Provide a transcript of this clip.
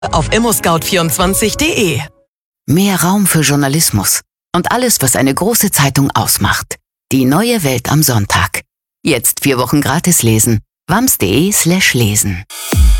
auf immoscout24.de. Mehr Raum für Journalismus und alles, was eine große Zeitung ausmacht. Die neue Welt am Sonntag. Jetzt 4 Wochen gratis lesen. wams.de/lesen.